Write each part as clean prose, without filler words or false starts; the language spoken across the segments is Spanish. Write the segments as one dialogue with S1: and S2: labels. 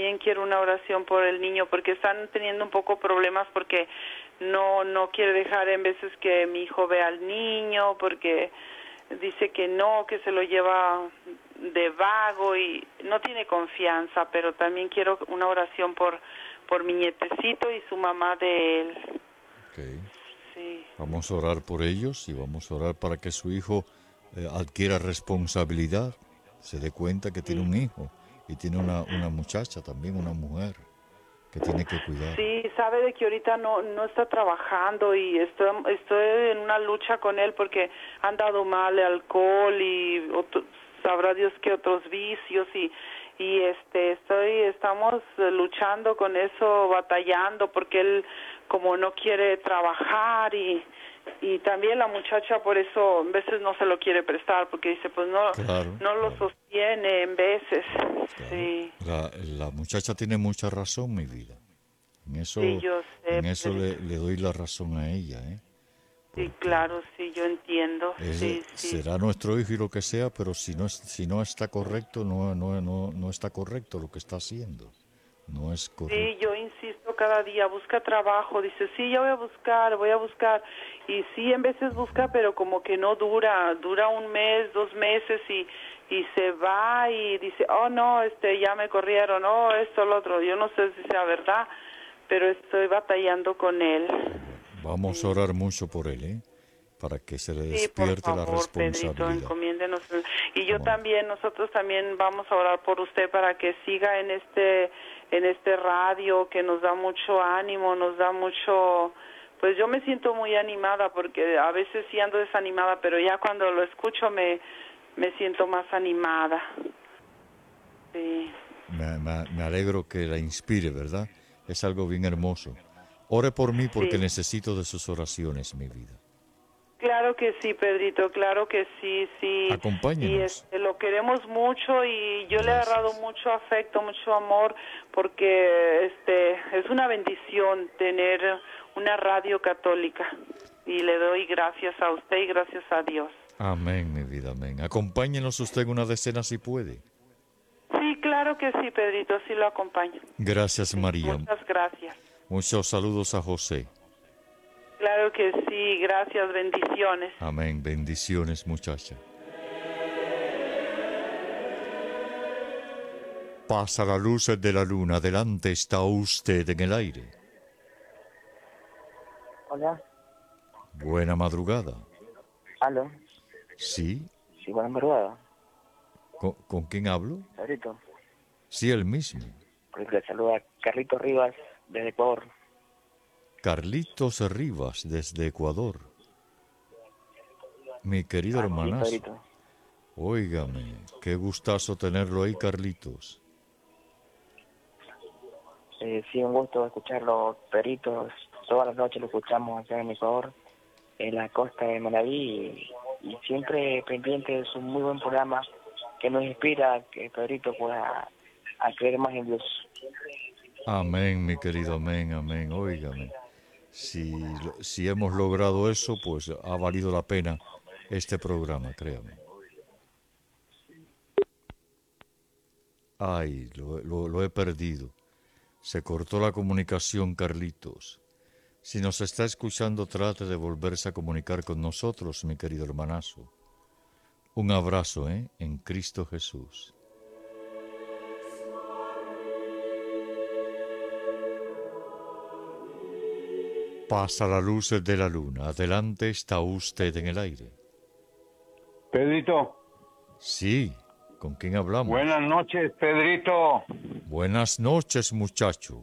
S1: también quiero una oración por el niño, porque están teniendo un poco problemas porque no quiere dejar en veces que mi hijo vea al niño, porque dice que no, que se lo lleva de vago y no tiene confianza, pero también quiero una oración por mi nietecito y su mamá de él.
S2: Okay.
S1: Sí.
S2: Vamos a orar por ellos y vamos a orar para que su hijo adquiera responsabilidad, se dé cuenta que tiene un hijo y tiene una muchacha también, una mujer que tiene que cuidar.
S1: Sí, sabe de que ahorita no está trabajando y estoy en una lucha con él porque han dado mal el alcohol y sabrá Dios que otros vicios y estamos luchando con eso, batallando porque él como no quiere trabajar y también la muchacha por eso en veces no se lo quiere prestar porque dice pues no lo sostiene en veces.
S2: Claro.
S1: Sí.
S2: La muchacha tiene mucha razón, mi vida. En eso,
S1: sí, yo sé,
S2: en eso le doy la razón a ella,
S1: Sí, claro, sí, yo entiendo. Sí.
S2: Será nuestro hijo y lo que sea, pero si no está correcto, no está correcto lo que está haciendo. No es correcto.
S1: Sí, yo insisto cada día, busca trabajo. Dice, sí, yo voy a buscar. Y sí, en veces busca, pero como que no dura un mes, 2 meses y se va y dice, oh no, ya me corrieron, oh esto, lo otro. Yo no sé si sea verdad, pero estoy batallando con él.
S2: Vamos a orar mucho por él, para que se le despierte
S1: por favor,
S2: la responsabilidad.
S1: Pedrito, encomiéndenos. Y yo también, nosotros también vamos a orar por usted para que siga en este radio que nos da mucho ánimo, nos da mucho. Pues yo me siento muy animada porque a veces sí ando desanimada, pero ya cuando lo escucho me siento más animada. Sí.
S2: Me alegro que la inspire, ¿verdad? Es algo bien hermoso. Ore por mí porque necesito de sus oraciones, mi vida.
S1: Claro que sí, Pedrito, claro que sí.
S2: Acompáñenos.
S1: Y lo queremos mucho y yo le he agarrado mucho afecto, mucho amor, porque es una bendición tener una radio católica. Y le doy gracias a usted y gracias a Dios.
S2: Amén, mi vida, amén. Acompáñenos usted en una decena si puede.
S1: Sí, claro que sí, Pedrito, sí lo acompaño.
S2: Gracias, María.
S1: Muchas gracias.
S2: Muchos saludos a José.
S1: Claro que sí, gracias, bendiciones.
S2: Amén, bendiciones, muchacha. Pasa la luz de la luna, adelante está usted en el aire.
S3: Hola.
S2: Buena madrugada.
S3: ¿Aló?
S2: ¿Sí?
S3: Sí, buena madrugada.
S2: ¿Con quién hablo?
S3: Pedrito.
S2: Sí, el mismo.
S3: Pues le saluda Carlitos Rivas desde Ecuador.
S2: Carlitos Rivas desde Ecuador. Mi querido hermanazo.
S3: Sí,
S2: Óigame, qué gustazo tenerlo ahí, Carlitos.
S3: Sí, un gusto escucharlo, Pedrito. Todas las noches lo escuchamos acá en Ecuador, en la costa de Manaví, y siempre pendiente. Es un muy buen programa que nos inspira que Pedrito pueda a creer más en Dios.
S2: Amén, mi querido, amén, amén. Óigame, si hemos logrado eso, pues ha valido la pena este programa, créame. Ay, lo he perdido. Se cortó la comunicación, Carlitos. Si nos está escuchando, trate de volverse a comunicar con nosotros, mi querido hermanazo. Un abrazo, en Cristo Jesús. Pasa la luz de la luna. Adelante está usted en el aire.
S4: Pedrito.
S2: Sí, ¿con quién hablamos?
S4: Buenas noches, Pedrito.
S2: Buenas noches, muchacho.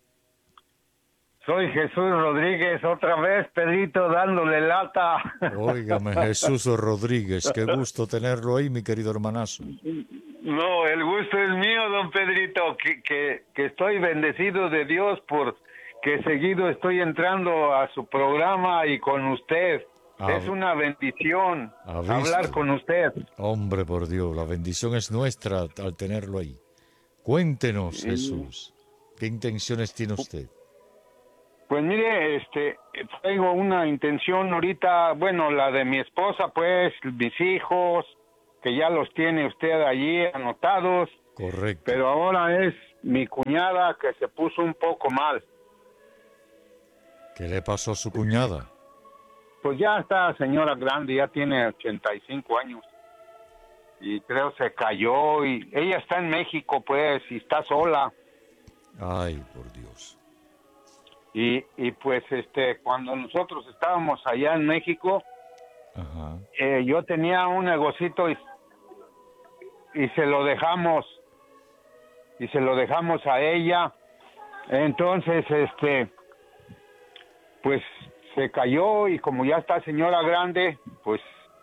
S4: Soy Jesús Rodríguez, otra vez, Pedrito, dándole lata.
S2: Óigame, Jesús Rodríguez, qué gusto tenerlo ahí, mi querido hermanazo.
S4: No, el gusto es mío, don Pedrito, que estoy bendecido de Dios por que seguido estoy entrando a su programa y con usted. Es una bendición hablar con usted.
S2: Hombre, por Dios, la bendición es nuestra al tenerlo ahí. Cuéntenos, Jesús, ¿qué intenciones tiene usted?
S4: Pues mire, tengo una intención ahorita, bueno, la de mi esposa, pues, mis hijos, que ya los tiene usted allí anotados.
S2: Correcto.
S4: Pero ahora es mi cuñada que se puso un poco mal.
S2: ¿Qué le pasó a su cuñada?
S4: Pues ya está señora grande, ya tiene 85 años. Y creo se cayó y ella está en México, pues, y está sola.
S2: Ay, por Dios.
S4: Y pues, cuando nosotros estábamos allá en México,
S2: Ajá.
S4: yo tenía un negocito y se lo dejamos a ella. Entonces, pues se cayó y como ya está señora grande, pues...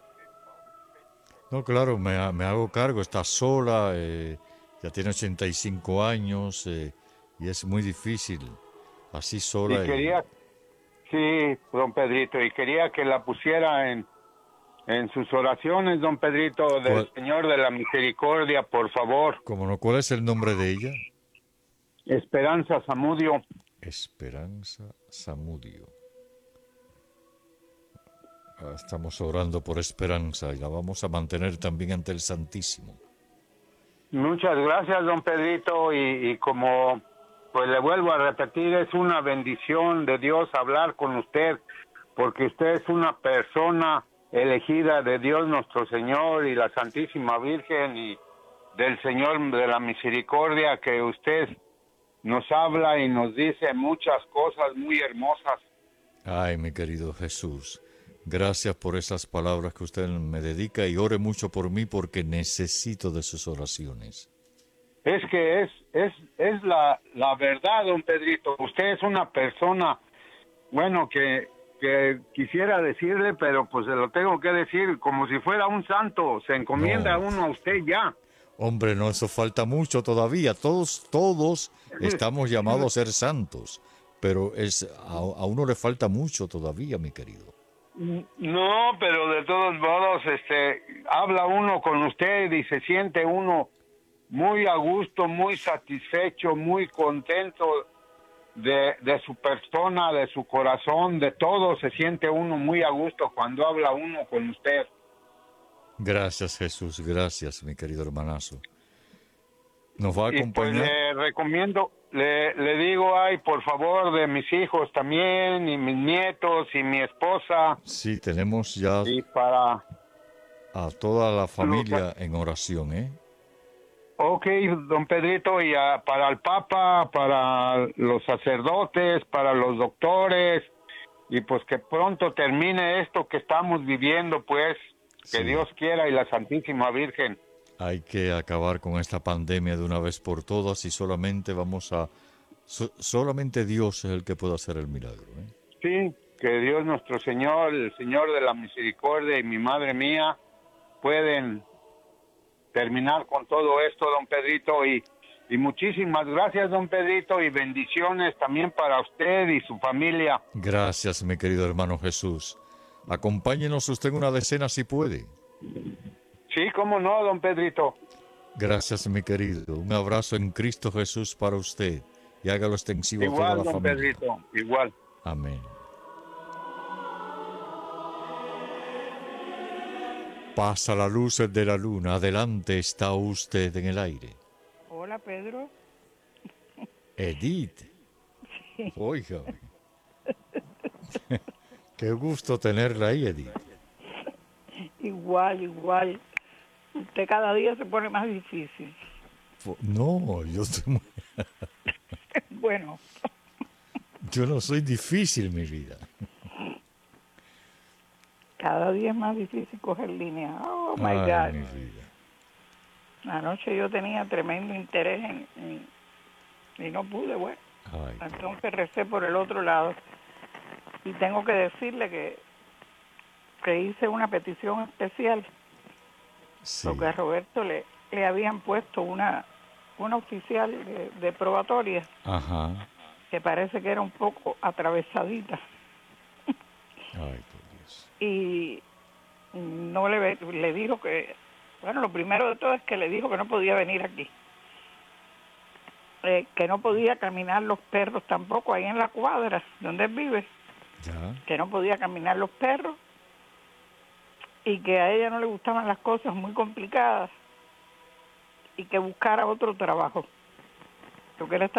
S2: No, claro, me hago cargo, está sola, ya tiene 85 años y es muy difícil, así sola.
S4: Y quería, sí, don Pedrito, y quería que la pusiera en sus oraciones, don Pedrito, del
S2: ¿Cuál?
S4: Señor de la Misericordia, por favor.
S2: ¿Cómo no? ¿Cuál es el nombre de ella?
S4: Esperanza Zamudio.
S2: Esperanza Zamudio. Estamos orando por Esperanza y la vamos a mantener también ante el Santísimo.
S4: Muchas gracias, don Pedrito, y como pues le vuelvo a repetir, es una bendición de Dios hablar con usted, porque usted es una persona elegida de Dios nuestro Señor y la Santísima Virgen y del Señor de la Misericordia, que usted nos habla y nos dice muchas cosas muy hermosas.
S2: Ay, mi querido Jesús, gracias por esas palabras que usted me dedica y ore mucho por mí porque necesito de sus oraciones.
S4: Es que es la verdad, don Pedrito. Usted es una persona, bueno, que quisiera decirle, pero pues se lo tengo que decir como si fuera un santo. Se encomienda
S2: No.
S4: uno a usted ya.
S2: Hombre, no, eso falta mucho todavía. Todos estamos llamados a ser santos, pero a uno le falta mucho todavía, mi querido.
S4: No, pero de todos modos, habla uno con usted y se siente uno muy a gusto, muy satisfecho, muy contento de su persona, de su corazón, de todo. Se siente uno muy a gusto cuando habla uno con usted.
S2: Gracias, Jesús, gracias, mi querido hermanazo. ¿Nos va a
S4: Y pues
S2: acompañar?
S4: le recomiendo, le digo, ay, por favor, de mis hijos también, y mis nietos, y mi esposa,
S2: Sí, tenemos ya
S4: y para...
S2: a toda la familia en oración, ¿eh?
S4: Ok, don Pedrito, y para el Papa, para los sacerdotes, para los doctores, y pues que pronto termine esto que estamos viviendo, pues, que
S2: Sí.
S4: Dios quiera y la Santísima Virgen.
S2: Hay que acabar con esta pandemia de una vez por todas y solamente solamente Dios es el que puede hacer el milagro, ¿eh?
S4: Sí, que Dios nuestro Señor, el Señor de la Misericordia y mi Madre mía pueden terminar con todo esto, don Pedrito, y muchísimas gracias, don Pedrito, y bendiciones también para usted y su familia.
S2: Gracias, mi querido hermano Jesús. Acompáñenos usted en una decena si puede.
S4: Sí, cómo no, don Pedrito.
S2: Gracias, mi querido. Un abrazo en Cristo Jesús para usted y hágalo extensivo a toda
S4: Igual,
S2: la
S4: don
S2: familia.
S4: Pedrito, igual.
S2: Amén. Pasa la luz de la luna, adelante está usted en el aire.
S5: Hola, Pedro.
S2: Edith. Oiga. Qué gusto tenerla ahí, Edith.
S5: Igual, igual. Usted cada día se pone más difícil.
S2: No,
S5: Bueno,
S2: yo no soy difícil, mi vida.
S5: cada día es más difícil coger línea. Oh, my
S2: Ay,
S5: God.
S2: mi vida.
S5: Anoche yo tenía tremendo interés y no pude, bueno.
S2: Ay,
S5: Entonces recé por el otro lado. Y tengo que decirle que hice una petición especial.
S2: sí.
S5: Porque a Roberto le habían puesto una oficial de probatoria
S2: Ajá.
S5: que parece que era un poco atravesadita.
S2: Ay, por Dios.
S5: Y no le dijo que, bueno, lo primero de todo es que le dijo que no podía venir aquí. Que no podía caminar los perros tampoco ahí en la cuadra donde él vive.
S2: Ya.
S5: Que no podía caminar los perros y que a ella no le gustaban las cosas muy complicadas y que buscara otro trabajo. Tú que le estás